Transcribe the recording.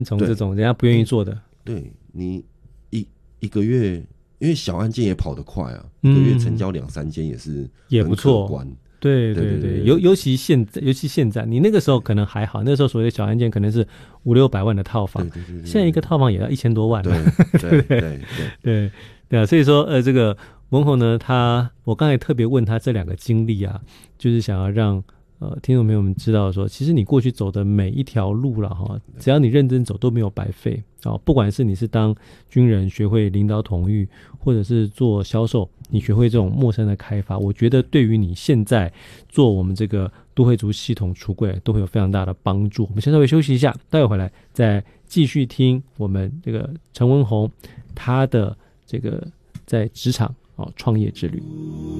从这种人家不愿意做的， 对你一个月，因为小案件也跑得快啊，一个月成交2-3间也不错。 可观。 对对对，尤其现在，你那个时候可能还好，那时候所谓的小案件可能是500-600万的套房，对，现在一个套房也要1000多万， 对对对对对啊，所以说这个文宏呢，我刚才特别问他这2个经历啊，就是想要让听众朋友们知道说，其实你过去走的每一条路了哈，只要你认真走都没有白费啊。不管是你是当军人学会领导统御，或者是做销售，你学会这种陌生的开发，我觉得对于你现在做我们这个都会族系统橱柜都会有非常大的帮助。我们先稍微休息一下，待会回来再继续听我们这个陈文宏他的这个在职场创业之旅。